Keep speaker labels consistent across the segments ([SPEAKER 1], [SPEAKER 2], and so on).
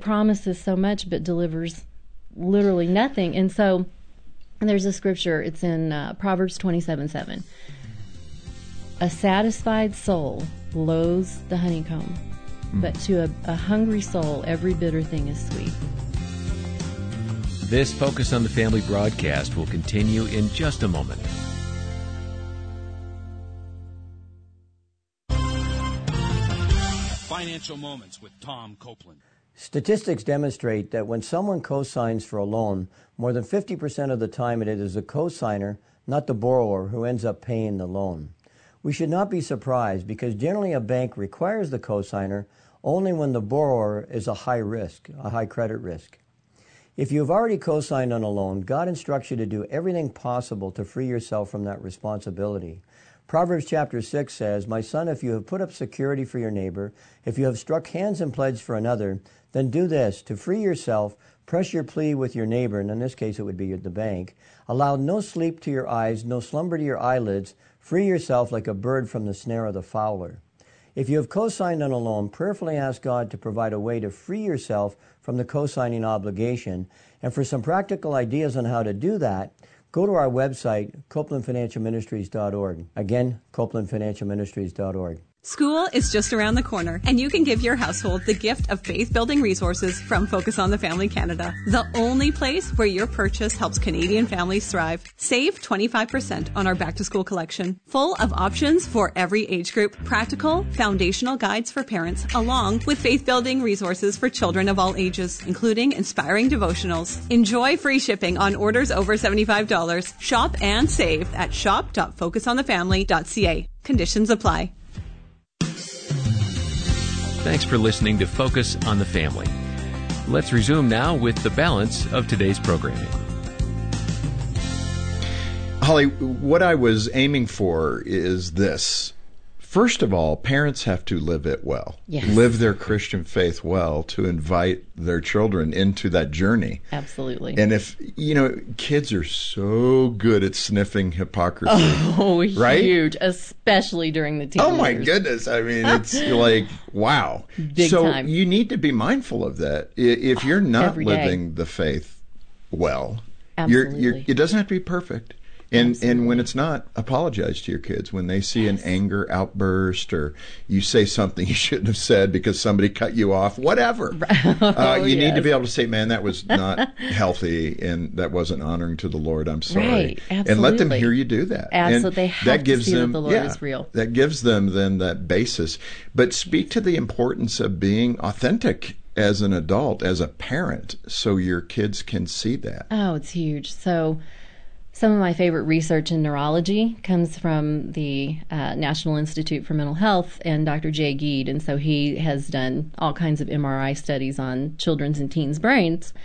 [SPEAKER 1] promises so much but delivers literally nothing. And so there's a scripture, it's in Proverbs 27:7. A satisfied soul loathes the honeycomb, but to a hungry soul every bitter thing is sweet.
[SPEAKER 2] This Focus on the Family broadcast will continue in just a moment.
[SPEAKER 3] Financial Moments with Tom Copeland.
[SPEAKER 4] Statistics demonstrate that when someone co-signs for a loan, more than 50% of the time it is the co-signer, not the borrower, who ends up paying the loan. We should not be surprised because generally a bank requires the co-signer only when the borrower is a high risk, a high credit risk. If you have already co-signed on a loan, God instructs you to do everything possible to free yourself from that responsibility. Proverbs chapter 6 says, "My son, if you have put up security for your neighbor, if you have struck hands in pledge for another, then do this, to free yourself, press your plea with your neighbor," and in this case it would be the bank, "allow no sleep to your eyes, no slumber to your eyelids, free yourself like a bird from the snare of the fowler." If you have co-signed on a loan, prayerfully ask God to provide a way to free yourself from the co-signing obligation. And for some practical ideas on how to do that, go to our website, CopelandFinancialMinistries.org. Again, CopelandFinancialMinistries.org.
[SPEAKER 5] School is just around the corner, and you can give your household the gift of faith-building resources from Focus on the Family Canada, the only place where your purchase helps Canadian families thrive. Save 25% on our back-to-school collection, full of options for every age group, practical, foundational guides for parents, along with faith-building resources for children of all ages, including inspiring devotionals. Enjoy free shipping on orders over $75. Shop and save at shop.focusonthefamily.ca. Conditions apply.
[SPEAKER 2] Thanks for listening to Focus on the Family. Let's resume now with the balance of today's programming.
[SPEAKER 6] Holly, what I was aiming for is this. First of all, parents have to live it well,
[SPEAKER 1] Yes.
[SPEAKER 6] live their Christian faith well to invite their children into that journey.
[SPEAKER 1] Absolutely.
[SPEAKER 6] And if, kids are so good at sniffing hypocrisy.
[SPEAKER 1] Oh,
[SPEAKER 6] right?
[SPEAKER 1] Huge, especially during the teen
[SPEAKER 6] Oh my
[SPEAKER 1] years.
[SPEAKER 6] goodness. I mean, it's like, wow.
[SPEAKER 1] Big
[SPEAKER 6] so
[SPEAKER 1] time.
[SPEAKER 6] you need to be mindful of that. If you're not
[SPEAKER 1] Every day.
[SPEAKER 6] living the faith well,
[SPEAKER 1] Absolutely.
[SPEAKER 6] it doesn't have to be perfect. And
[SPEAKER 1] Absolutely.
[SPEAKER 6] when it's not, apologize to your kids. When they see an anger outburst or you say something you shouldn't have said because somebody cut you off, whatever. You need to be able to say, man, that was not healthy and that wasn't honoring to the Lord. I'm sorry.
[SPEAKER 1] Right.
[SPEAKER 6] And let them
[SPEAKER 1] Absolutely.
[SPEAKER 6] hear you do that.
[SPEAKER 1] Absolutely.
[SPEAKER 6] And
[SPEAKER 1] They have
[SPEAKER 6] that
[SPEAKER 1] to
[SPEAKER 6] gives
[SPEAKER 1] see that
[SPEAKER 6] them,
[SPEAKER 1] the Lord is real.
[SPEAKER 6] That gives them then that basis. But speak to the importance of being authentic as an adult, as a parent, so your kids can see that.
[SPEAKER 1] Oh, it's huge. So some of my favorite research in neurology comes from the National Institute for Mental Health and Dr. Jay Geed. And so he has done all kinds of MRI studies on children's and teens' brains.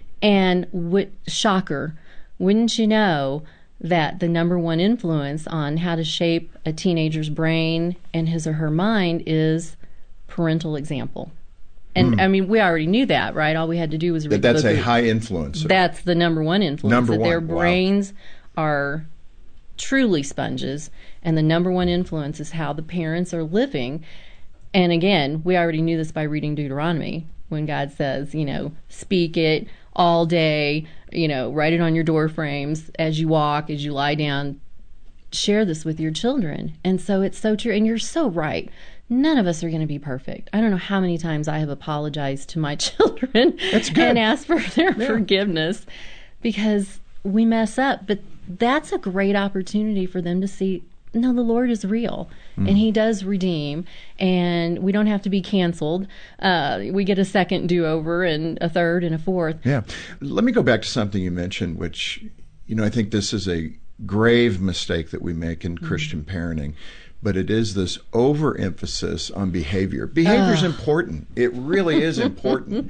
[SPEAKER 1] And shocker, wouldn't you know that the number one influence on how to shape a teenager's brain and his or her mind is parental example? And I mean, we already knew that, right? All we had to do was read
[SPEAKER 6] That's
[SPEAKER 1] the book.
[SPEAKER 6] a high influencer.
[SPEAKER 1] That's the number one influence.
[SPEAKER 6] Number
[SPEAKER 1] that their
[SPEAKER 6] one, wow.
[SPEAKER 1] brains are truly sponges, and the number one influence is how the parents are living. And again, we already knew this by reading Deuteronomy, when God says, speak it all day, write it on your door frames as you walk, as you lie down. Share this with your children. And so it's so true. And you're so right. None of us are going to be perfect. I don't know how many times I have apologized to my children and asked for their forgiveness because we mess up. But that's a great opportunity for them to see, no, the Lord is real and He does redeem, and we don't have to be canceled. We get a second do-over and a third and a fourth.
[SPEAKER 6] Yeah. Let me go back to something you mentioned, which, I think this is a grave mistake that we make in Christian parenting. But it is this overemphasis on behavior. Behavior is important. It really is important.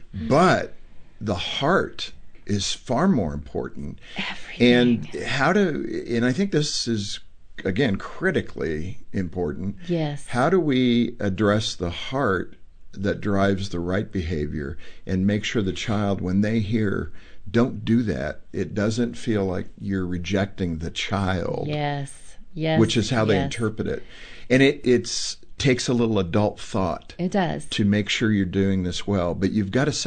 [SPEAKER 6] But the heart is far more important.
[SPEAKER 1] Everything.
[SPEAKER 6] And I think this is, again, critically important.
[SPEAKER 1] Yes.
[SPEAKER 6] How do we address the heart that drives the right behavior and make sure the child, when they hear, don't do that, it doesn't feel like you're rejecting the child.
[SPEAKER 1] Yes. Yes.
[SPEAKER 6] Which is how they interpret it. And it takes a little adult thought.
[SPEAKER 1] It does.
[SPEAKER 6] To make sure you're doing this well. But you've got to